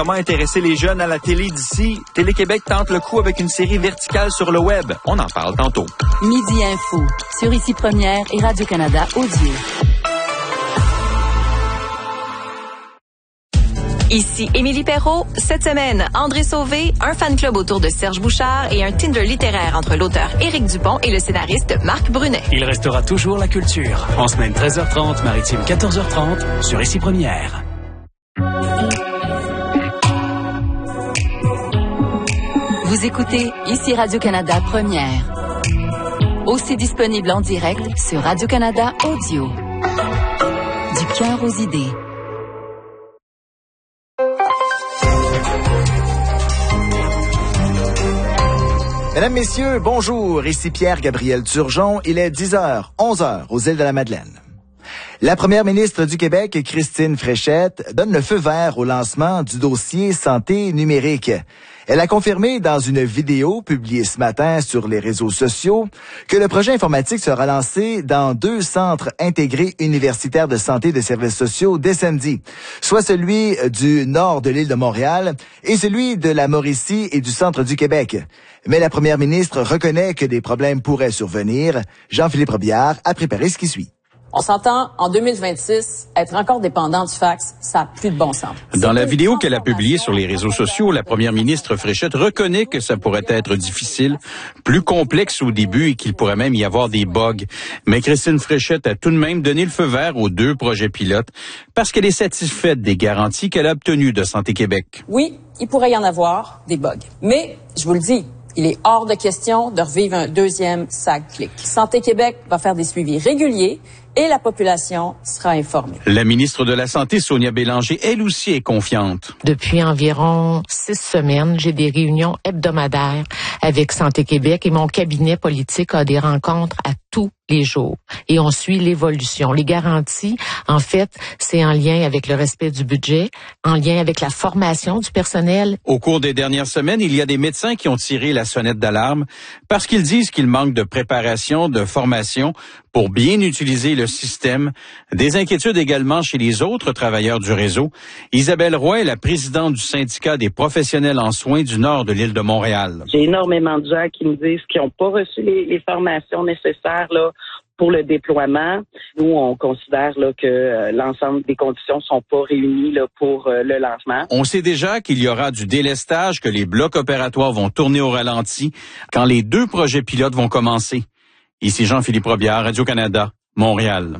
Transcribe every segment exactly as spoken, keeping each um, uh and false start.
Comment intéresser les jeunes à la télé d'ici? Télé-Québec tente le coup avec une série verticale sur le web. On en parle tantôt. Midi Info, sur Ici Première et Radio-Canada Audio. Ici Émilie Perrault. Cette semaine, André Sauvé, un fan club autour de Serge Bouchard et un Tinder littéraire entre l'auteur Éric Dupont et le scénariste Marc Brunet. Il restera toujours la culture. En semaine treize heures trente, maritime quatorze heures trente, sur Ici Première. Vous écoutez Ici Radio-Canada Première. Aussi disponible en direct sur Radio-Canada Audio. Du cœur aux idées. Mesdames, Messieurs, bonjour. Ici Pierre-Gabriel Turgeon. Il est dix heures, onze heures aux îles de la Madeleine. La première ministre du Québec, Christine Fréchette, donne le feu vert au lancement du dossier santé numérique. Elle a confirmé dans une vidéo publiée ce matin sur les réseaux sociaux que le projet informatique sera lancé dans deux centres intégrés universitaires de santé et de services sociaux dès samedi, soit celui du nord de l'île de Montréal et celui de la Mauricie et du centre du Québec. Mais la première ministre reconnaît que des problèmes pourraient survenir. Jean-Philippe Robillard a préparé ce qui suit. On s'entend, en deux mille vingt-six, être encore dépendant du fax, ça n'a plus de bon sens. Dans la vidéo qu'elle a publiée sur les réseaux sociaux, la première ministre Fréchette reconnaît que ça pourrait être difficile, plus complexe au début et qu'il pourrait même y avoir des bugs. Mais Christine Fréchette a tout de même donné le feu vert aux deux projets pilotes parce qu'elle est satisfaite des garanties qu'elle a obtenues de Santé Québec. Oui, il pourrait y en avoir des bugs. Mais, je vous le dis, il est hors de question de revivre un deuxième S A G-Click. Santé Québec va faire des suivis réguliers et la population sera informée. La ministre de la Santé, Sonia Bélanger, elle aussi est confiante. Depuis environ six semaines, j'ai des réunions hebdomadaires avec Santé Québec et mon cabinet politique a des rencontres à tous les jours. Et on suit l'évolution. Les garanties, en fait, c'est en lien avec le respect du budget, en lien avec la formation du personnel. Au cours des dernières semaines, il y a des médecins qui ont tiré la sonnette d'alarme parce qu'ils disent qu'il manque de préparation, de formation pour bien utiliser le système. Des inquiétudes également chez les autres travailleurs du réseau. Isabelle Roy est la présidente du syndicat des professionnels en soins du nord de l'île de Montréal. J'ai énormément de gens qui me disent qu'ils n'ont pas reçu les, les formations nécessaires là pour le déploiement. Nous, on considère là que euh, l'ensemble des conditions sont pas réunies là pour euh, le lancement. On sait déjà qu'il y aura du délestage, que les blocs opératoires vont tourner au ralenti quand les deux projets pilotes vont commencer. Ici Jean-Philippe Robillard, Radio-Canada, Montréal.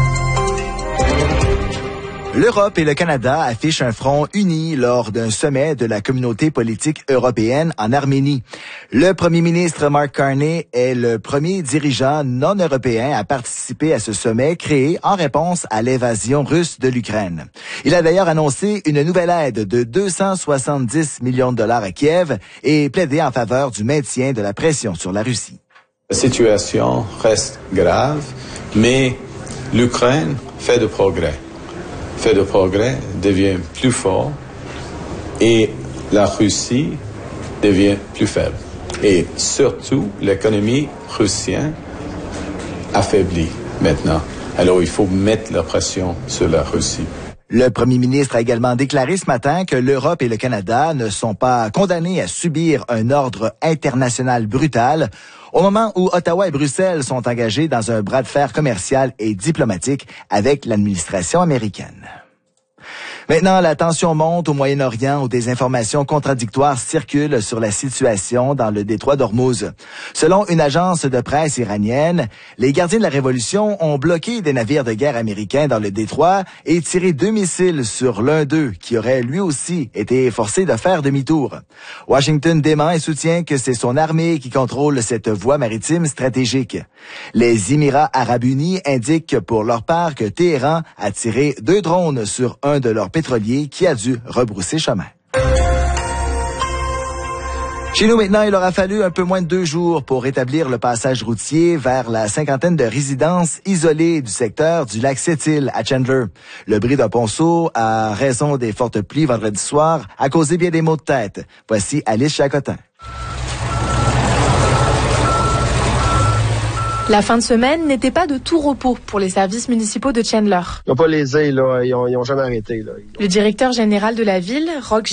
L'Europe et le Canada affichent un front uni lors d'un sommet de la communauté politique européenne en Arménie. Le premier ministre Mark Carney est le premier dirigeant non européen à participer à ce sommet créé en réponse à l'invasion russe de l'Ukraine. Il a d'ailleurs annoncé une nouvelle aide de deux cent soixante-dix millions de dollars à Kiev et plaidé en faveur du maintien de la pression sur la Russie. La situation reste grave, mais l'Ukraine fait de progrès. Fait de progrès, devient plus fort et la Russie devient plus faible. Et surtout, l'économie russienne affaiblit maintenant. Alors, il faut mettre la pression sur la Russie. Le premier ministre a également déclaré ce matin que l'Europe et le Canada ne sont pas condamnés à subir un ordre international brutal au moment où Ottawa et Bruxelles sont engagés dans un bras de fer commercial et diplomatique avec l'administration américaine. Maintenant, la tension monte au Moyen-Orient où des informations contradictoires circulent sur la situation dans le détroit d'Ormuz. Selon une agence de presse iranienne, les gardiens de la révolution ont bloqué des navires de guerre américains dans le détroit et tiré deux missiles sur l'un d'eux qui aurait lui aussi été forcé de faire demi-tour. Washington dément et soutient que c'est son armée qui contrôle cette voie maritime stratégique. Les Émirats arabes unis indiquent pour leur part que Téhéran a tiré deux drones sur un de leurs pétrolier qui a dû rebrousser chemin. Chez nous maintenant, il aura fallu un peu moins de deux jours pour rétablir le passage routier vers la cinquantaine de résidences isolées du secteur du lac Sept-Îles à Chandler. Le bris d'un ponceau, à raison des fortes pluies vendredi soir, a causé bien des maux de tête. Voici Alice Chacotin. La fin de semaine n'était pas de tout repos pour les services municipaux de Chandler. Ils n'ont pas lésé, là. Ils n'ont jamais arrêté, là. Le directeur général de la ville, Rock